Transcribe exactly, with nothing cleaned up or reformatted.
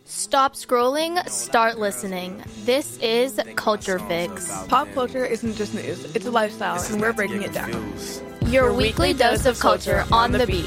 Stop scrolling, start listening. This is Culture Fix. Pop culture isn't just news, it's a lifestyle, and we're breaking it down. Your weekly dose of culture on the beat.